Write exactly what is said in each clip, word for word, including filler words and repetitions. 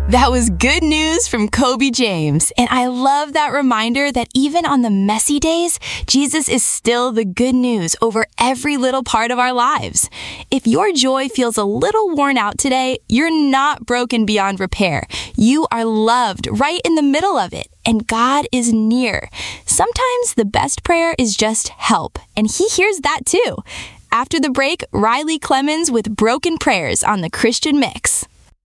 That was good news from Kobe James. And I love that reminder that even on the messy days, Jesus is still the good news over every little part of our lives. If your joy feels a little worn out today, you're not broken beyond repair. You are loved right in the middle of it, and God is near. Sometimes the best prayer is just help, and He hears that too. After the break, Riley Clemens with Broken Prayers on the Christian Mix.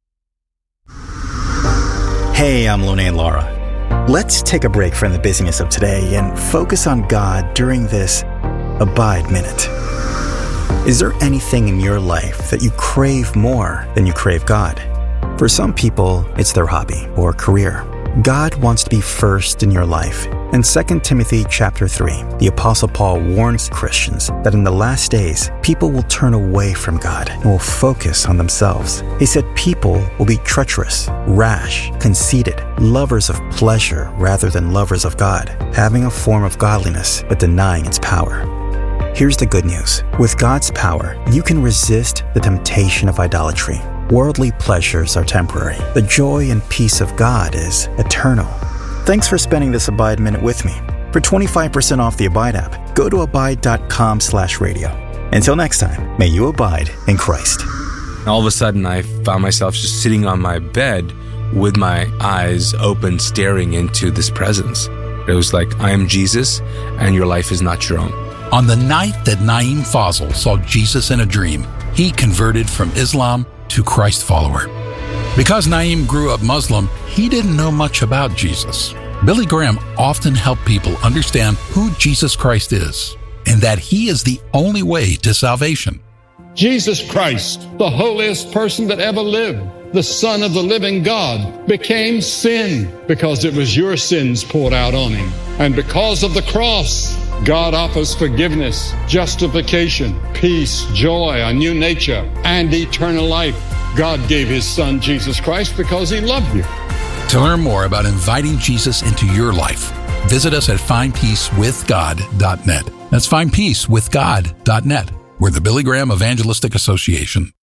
Hey, I'm Lone and Laura. Let's take a break from the busyness of today and focus on God during this Abide Minute. Is there anything in your life that you crave more than you crave God? For some people, it's their hobby or career. God wants to be first in your life. In Second Timothy chapter three, the Apostle Paul warns Christians that in the last days, people will turn away from God and will focus on themselves. He said people will be treacherous, rash, conceited, lovers of pleasure rather than lovers of God, having a form of godliness but denying its power. Here's the good news. With God's power, you can resist the temptation of idolatry. Worldly pleasures are temporary. The joy and peace of God is eternal. Thanks for spending this Abide Minute with me. For twenty-five percent off the Abide app, go to abide.com slash radio. Until next time, may you abide in Christ. All of a sudden, I found myself just sitting on my bed with my eyes open, staring into this presence. It was like, I am Jesus, and your life is not your own. On the night that Naeem Fazal saw Jesus in a dream, he converted from Islam to Christ follower. Because Naeem grew up Muslim, he didn't know much about Jesus. Billy Graham often helped people understand who Jesus Christ is and that He is the only way to salvation. Jesus Christ, the holiest person that ever lived, the Son of the living God, became sin because it was your sins poured out on Him. And because of the cross, God offers forgiveness, justification, peace, joy, a new nature, and eternal life. God gave His Son, Jesus Christ, because He loved you. To learn more about inviting Jesus into your life, visit us at find peace with god dot net. That's find peace with god dot net. We're the Billy Graham Evangelistic Association.